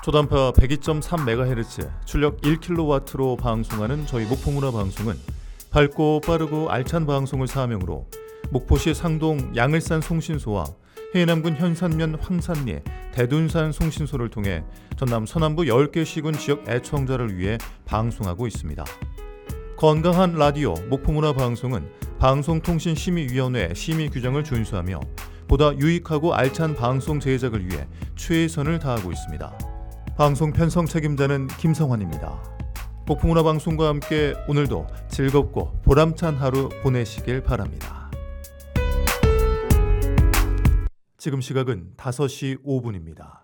초단파 102.3MHz, 출력 1kW로 방송하는 저희 목포문화방송은 밝고 빠르고 알찬 방송을 사명으로 목포시 상동 양을산 송신소와 해남군 현산면 황산리 대둔산 송신소를 통해 전남 서남부 10개 시군 지역 애청자를 위해 방송하고 있습니다. 건강한 라디오 목포문화방송은 방송통신심의위원회 심의 규정을 준수하며 보다 유익하고 알찬 방송 제작을 위해 최선을 다하고 있습니다. 방송 편성 책임자는 김성환입니다. 목포문화방송과 함께 오늘도 즐겁고 보람찬 하루 보내시길 바랍니다. 지금 시각은 5시 5분입니다.